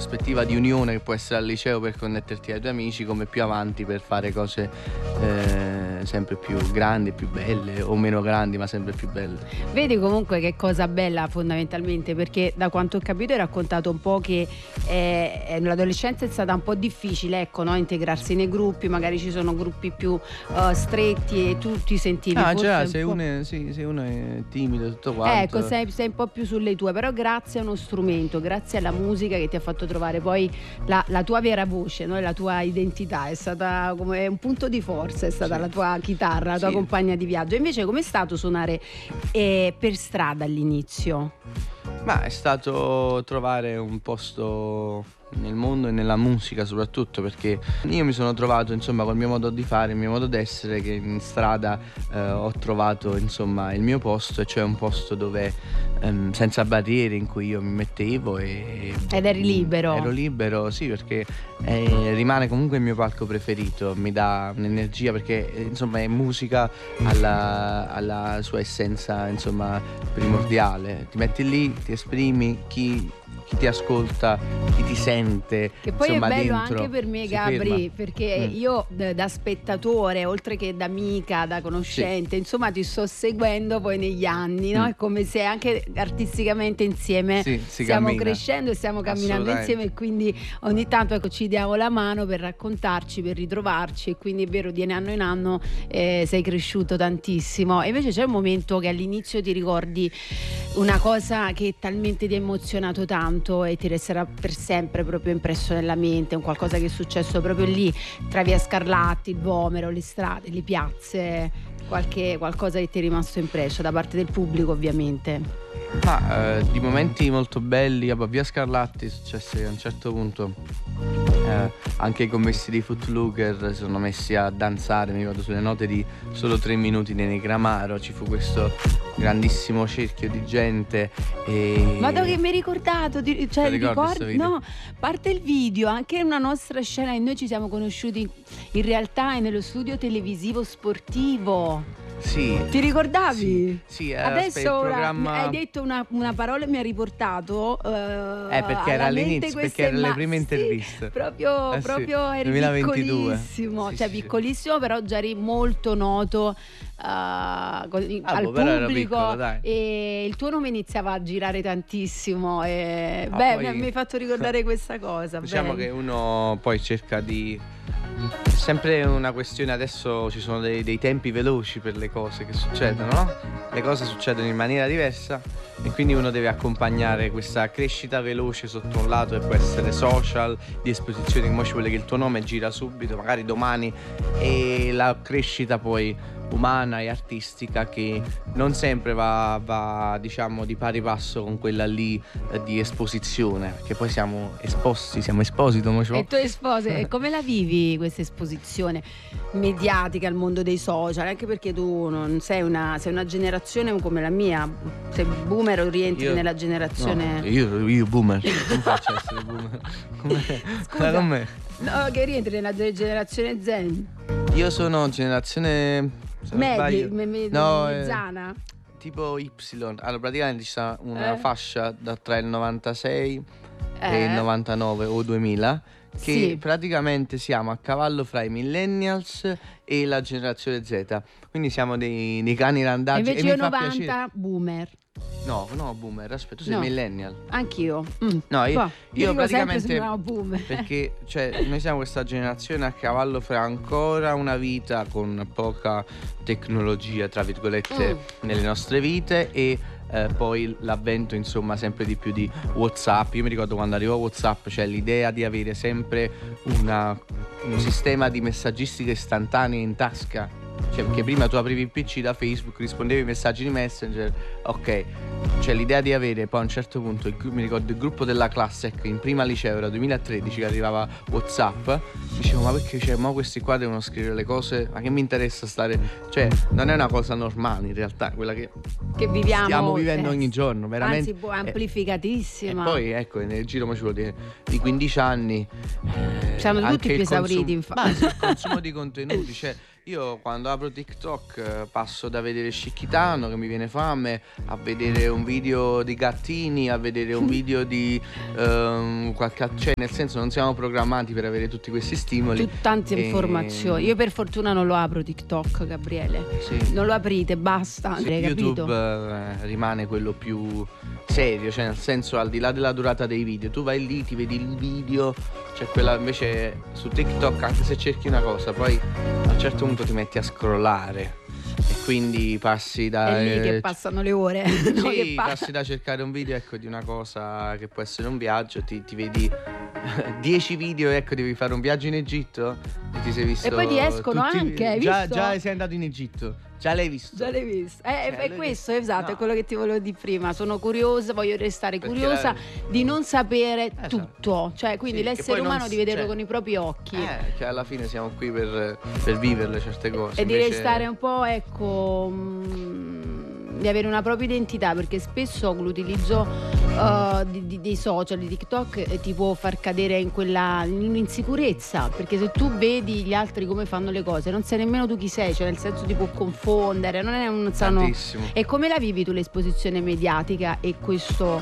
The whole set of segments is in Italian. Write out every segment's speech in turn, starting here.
prospettiva di unione che può essere al liceo per connetterti ai tuoi amici, come più avanti per fare cose sempre più grandi, più belle, o meno grandi ma sempre più belle. Vedi comunque che cosa bella fondamentalmente, perché da quanto ho capito hai raccontato un po' che l'adolescenza è stata un po' difficile, ecco, no? Integrarsi nei gruppi, magari ci sono gruppi più stretti e tu ti sentivi forse se uno è timido tutto quanto. Ecco, sei un po' più sulle tue, però grazie a uno strumento, grazie alla musica che ti ha fatto trovare poi la tua vera voce, no? La tua identità, è stata come un punto di forza, è stata la tua chitarra, la tua compagna di viaggio. Invece com'è stato suonare per strada all'inizio? Ma è stato trovare un posto nel mondo e nella musica soprattutto, perché io mi sono trovato insomma col mio modo di fare, il mio modo d'essere, che in strada ho trovato insomma il mio posto, e cioè un posto dove senza barriere, in cui io mi mettevo ed eri libero. Ero libero, sì, perché rimane comunque il mio palco preferito, mi dà un'energia, perché insomma è musica alla sua essenza insomma primordiale. Ti metti lì, ti esprimi, chi ti ascolta, chi ti sente. Che poi insomma, è bello dentro, anche per me, Gabri, ferma. perché io da spettatore, oltre che da amica, da conoscente, insomma ti sto seguendo poi negli anni, no? È come se anche artisticamente insieme stiamo crescendo e stiamo camminando insieme, e quindi ogni tanto ecco ci diamo la mano per raccontarci, per ritrovarci, e quindi è vero, di anno in anno sei cresciuto tantissimo. E invece c'è un momento che all'inizio ti ricordi una cosa che talmente ti ha emozionato tanto e ti resterà per sempre proprio impresso nella mente, un qualcosa che è successo proprio lì tra via Scarlatti, il Vomero, le strade, le piazze, qualcosa che ti è rimasto impresso da parte del pubblico, ovviamente? Ma di momenti molto belli, via Scarlatti è successo che a un certo punto anche i commessi di Footlooker si sono messi a danzare, mi ricordo, sulle note di Solo 3 minuti nei Negramaro. Ci fu questo grandissimo cerchio di gente Vado che mi hai ricordato, cioè ricordi? No, parte il video, anche una nostra scena, e noi ci siamo conosciuti in realtà nello studio televisivo sportivo. Sì. Ti ricordavi? Sì, adesso ora programma... hai detto una parola e mi ha riportato perché era all'inizio, perché erano le prime interviste. Proprio eri 2022. piccolissimo, piccolissimo, però già eri molto noto al pubblico, piccolo, dai. E il tuo nome iniziava a girare tantissimo e poi, mi hai fatto ricordare questa cosa. Diciamo che uno poi cerca di... È sempre una questione, adesso ci sono dei tempi veloci per le cose che succedono, no? Le cose succedono in maniera diversa e quindi uno deve accompagnare questa crescita veloce sotto un lato, e può essere social, di esposizione, come ci vuole che il tuo nome gira subito, magari domani, e la crescita poi umana e artistica che non sempre va diciamo di pari passo con quella lì di esposizione, perché poi siamo esposti e tu esposi, e come la vivi questa esposizione mediatica al mondo dei social? Anche perché tu non sei una generazione come la mia, sei boomer o rientri nella generazione? No, io boomer, non faccio essere boomer. Scusa, con me. No, che rientri nella generazione Zen. Io sono generazione mezzana, tipo Y. Allora praticamente ci sta una fascia tra il 96 e il 99 o 2000 che praticamente siamo a cavallo fra i millennials e la generazione Z, quindi siamo dei cani randaggi. Invece e io mi fa 90 piacere. Boomer. No, boomer, aspetta, tu sei millennial. Anch'io. No, io praticamente boomer. Perché noi siamo questa generazione a cavallo fra ancora una vita con poca tecnologia, tra virgolette, nelle nostre vite, e poi l'avvento insomma sempre di più di WhatsApp. Io mi ricordo quando arrivò WhatsApp, cioè l'idea di avere sempre un sistema di messaggistica istantanea in tasca. Cioè, perché prima tu aprivi il PC da Facebook, rispondevi ai messaggi di Messenger, ok. Cioè l'idea di avere poi a un certo punto mi ricordo il gruppo della classe, ecco, in prima liceo era 2013 che arrivava WhatsApp, dicevo ma perché ma questi qua devono scrivere le cose, ma che mi interessa stare, cioè non è una cosa normale in realtà quella che viviamo, stiamo vivendo ogni giorno, veramente, anzi amplificatissima. E poi ecco, nel giro ci vuol dire di 15 anni siamo tutti più esauriti, infatti. Ma il consumo di contenuti, cioè Io quando apro TikTok passo da vedere Scicchitano che mi viene fame, a vedere un video di gattini, a vedere un video di cioè nel senso non siamo programmati per avere tutti questi stimoli. Tante informazioni. Io per fortuna non lo apro TikTok, Gabriele. Sì. Non lo aprite, basta. Sì, YouTube rimane quello più serio, cioè nel senso al di là della durata dei video, tu vai lì, ti vedi il video, cioè quella invece su TikTok anche se cerchi una cosa, poi a un certo punto ti metti a scrollare e quindi passi da... È lì che passano le ore. Sì, no, che passi da cercare un video, ecco, di una cosa che può essere un viaggio, ti vedi 10 video, ecco, devi fare un viaggio in Egitto e ti sei visto... E poi ti escono anche, hai visto? Già sei andato in Egitto. Già l'hai visto? Già l'hai visto. È questo, esatto, no. È quello che ti volevo dire prima. Sono curiosa, voglio restare curiosa di non sapere tutto. Cioè, quindi l'essere umano di vederlo con i propri occhi. Cioè, alla fine siamo qui per viverle certe cose. E di restare un po', ecco, di avere una propria identità, perché spesso l'utilizzo dei social, di TikTok, ti può far cadere in un'insicurezza, perché se tu vedi gli altri come fanno le cose non sai nemmeno tu chi sei, cioè nel senso ti può confondere, non è un sano. Tantissimo. E come la vivi tu l'esposizione mediatica e questo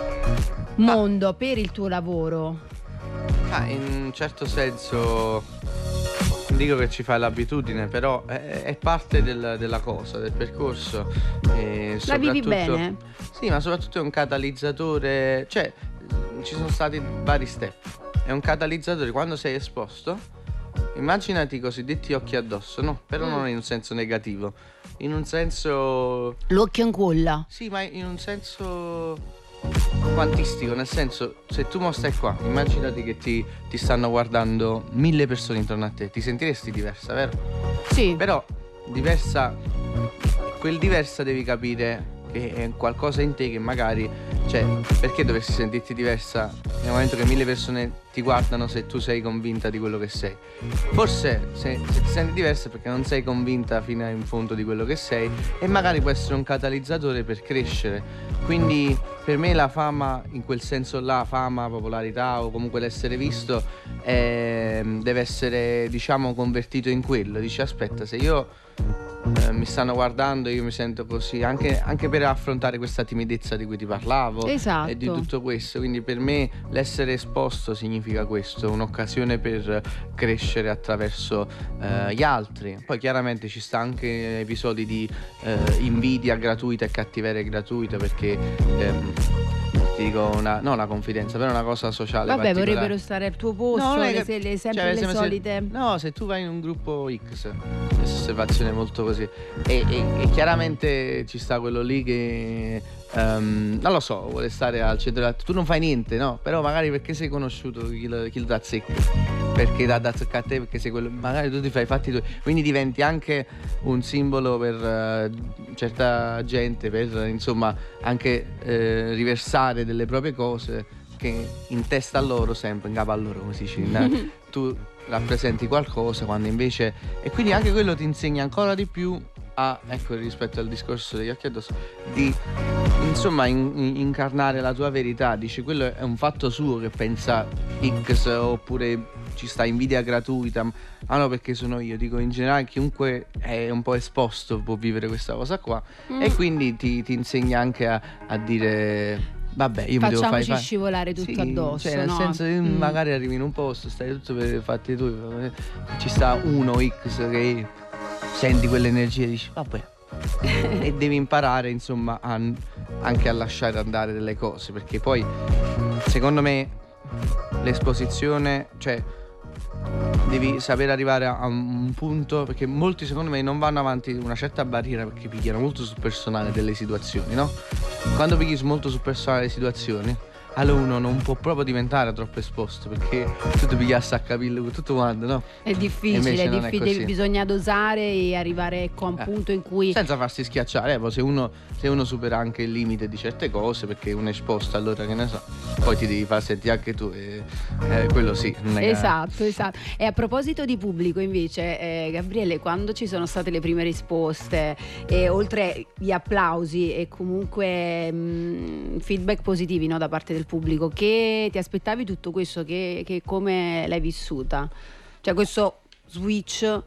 mondo per il tuo lavoro? In un certo senso non dico che ci fai l'abitudine, però è parte della cosa, del percorso. La vivi bene? Sì, ma soprattutto è un catalizzatore, cioè ci sono stati vari step. È un catalizzatore quando sei esposto. Immaginati i cosiddetti occhi addosso, no? Però non in un senso negativo, in un senso... L'occhio in culla. Sì, ma in un senso quantistico, nel senso, se tu mo stai qua, immaginati che ti stanno guardando 1000 persone intorno a te, ti sentiresti diversa, vero? Sì. Però diversa, quel diversa devi capire che è qualcosa in te che magari, cioè, perché dovresti sentirti diversa nel momento che 1000 persone ti guardano se tu sei convinta di quello che sei? Forse se ti senti diversa è perché non sei convinta fino in fondo di quello che sei, e magari può essere un catalizzatore per crescere. Quindi per me la fama, in quel senso là, fama, popolarità o comunque l'essere visto, deve essere, diciamo, convertito in quello. Dici, aspetta, se io mi stanno guardando, io mi sento così, anche per affrontare questa timidezza di cui ti parlavo. Esatto. E di tutto questo. Quindi per me l'essere esposto significa questo, un'occasione per crescere attraverso gli altri. Poi chiaramente ci sta anche episodi di invidia gratuita e cattiveria gratuita, perché ti dico una confidenza, però è una cosa sociale. Vabbè, vorrebbero stare al tuo posto, sempre le solite. No, se tu vai in un gruppo X, questa osservazione molto così, e chiaramente ci sta quello lì che non lo so, vuole stare al centro, tu non fai niente, no? Però magari perché sei conosciuto chi lo azzecca, perché da azzecca a te, perché sei quello, magari tu ti fai i fatti tuoi, quindi diventi anche un simbolo per certa gente, per insomma anche riversare delle proprie cose che in testa a loro, sempre in capo a loro, come si dice, tu rappresenti qualcosa quando invece, e quindi anche quello ti insegna ancora di più a, ecco, rispetto al discorso degli occhi addosso, di insomma incarnare la tua verità. Dici, quello è un fatto suo che pensa X, oppure ci sta invidia gratuita, ma no, perché sono io. Dico, in generale chiunque è un po' esposto può vivere questa cosa qua, e quindi ti insegna anche a dire, vabbè, io mi devo fare scivolare tutto addosso, cioè nel senso che magari arrivi in un posto, stai tutto per i fatti tuoi, ci sta uno X che senti quell'energia e dici vabbè e devi imparare insomma anche a lasciare andare delle cose, perché poi secondo me l'esposizione, cioè devi sapere arrivare a un punto, perché molti secondo me non vanno avanti una certa barriera perché pigliano molto sul personale delle situazioni, no? Quando pigli molto sul personale delle situazioni, allora uno non può proprio diventare troppo esposto, perché tu ti pigliassi a capire tutto quanto, no? È difficile, bisogna dosare e arrivare a un punto in cui, senza farsi schiacciare, se uno supera anche il limite di certe cose, perché uno è esposto, allora che ne so, poi ti devi far sentire anche tu, quello sì, non è esatto. E a proposito di pubblico invece, Gabriele, quando ci sono state le prime risposte, oltre gli applausi e comunque feedback positivi, no, da parte del pubblico, che ti aspettavi tutto questo, che come l'hai vissuta? Cioè questo switch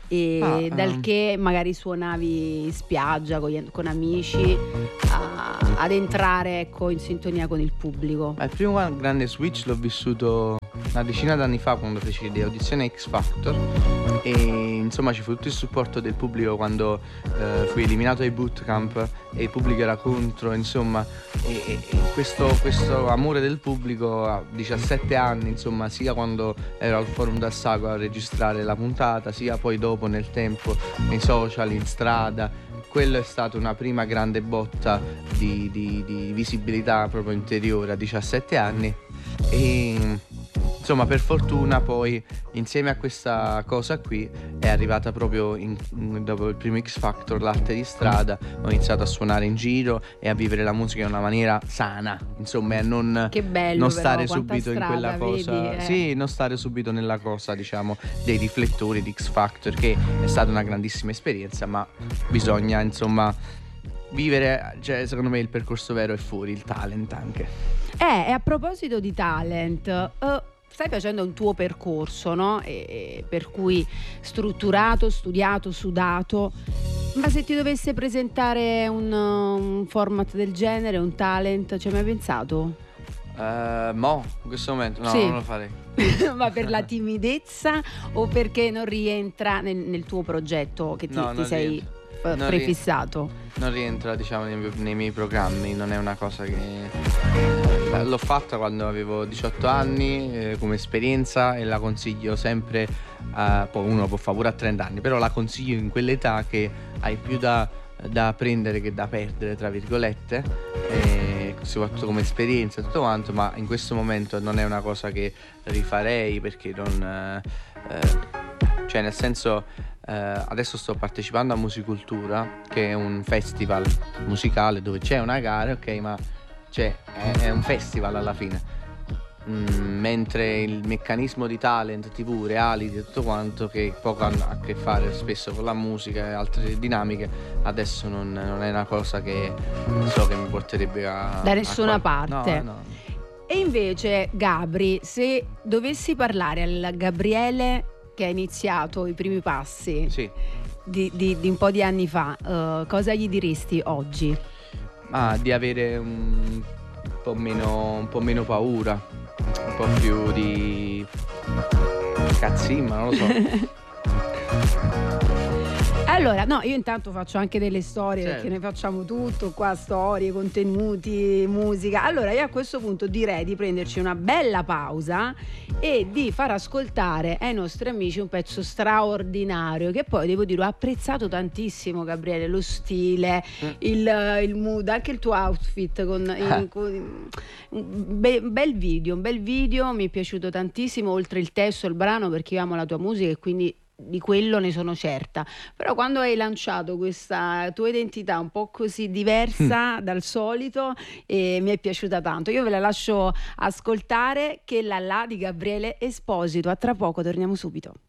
e dal che magari suonavi in spiaggia con amici ad entrare, ecco, in sintonia con il pubblico? Il primo grande switch l'ho vissuto una decina d'anni fa, quando feci le audizioni a X Factor, e insomma ci fu tutto il supporto del pubblico quando fui eliminato ai bootcamp e il pubblico era contro, insomma, e questo amore del pubblico a 17 anni, insomma, sia quando ero al Forum d'Assago a registrare la puntata, sia poi dopo nel tempo nei social, in strada. Quello è stata una prima grande botta di visibilità proprio interiore a 17 anni, e insomma, per fortuna poi insieme a questa cosa qui è arrivata proprio dopo il primo X Factor l'arte di strada. Ho iniziato a suonare in giro e a vivere la musica in una maniera sana, insomma, e a non stare subito in quella cosa, vedi, sì, non stare subito nella cosa, diciamo, dei riflettori di X Factor, che è stata una grandissima esperienza, ma bisogna, insomma, vivere, cioè, secondo me il percorso vero è fuori, il talent anche. E a proposito di talent, stai facendo un tuo percorso, no? Per cui strutturato, studiato, sudato. Ma se ti dovesse presentare un format del genere, un talent, ci hai mai pensato? In questo momento no, sì. Non lo farei. Ma per la timidezza o perché non rientra nel tuo progetto che ti sei prefissato? Non rientra, diciamo, nei miei programmi, non è una cosa che... L'ho fatta quando avevo 18 anni come esperienza e la consiglio sempre, poi uno può fare pure a 30 anni, però la consiglio in quell'età che hai più da prendere che da perdere, tra virgolette, soprattutto come esperienza e tutto quanto, ma in questo momento non è una cosa che rifarei, perché non... cioè, nel senso, adesso sto partecipando a Musicultura, che è un festival musicale dove c'è una gara, ok, ma è un festival alla fine, mentre il meccanismo di talent, TV, reality e tutto quanto, che poco hanno a che fare spesso con la musica e altre dinamiche, adesso non è una cosa che so che mi porterebbe da nessuna parte. No. E invece, Gabri, se dovessi parlare al Gabriele che ha iniziato i primi passi, sì, di un po' di anni fa, cosa gli diresti oggi? Di avere un po' meno paura, un po' più di cazzimma, non lo so. Allora, no, io intanto faccio anche delle storie, certo, perché ne facciamo tutto qua, storie, contenuti, musica. Allora io a questo punto direi di prenderci una bella pausa e di far ascoltare ai nostri amici un pezzo straordinario, che poi devo dire ho apprezzato tantissimo, Gabriele, lo stile, il mood, anche il tuo outfit un bel video, mi è piaciuto tantissimo, oltre il testo e il brano, perché io amo la tua musica e quindi di quello ne sono certa. Però quando hai lanciato questa tua identità un po' così diversa dal solito, mi è piaciuta tanto. Io ve la lascio ascoltare, Che la di Gabriele Esposito. A tra poco, torniamo subito.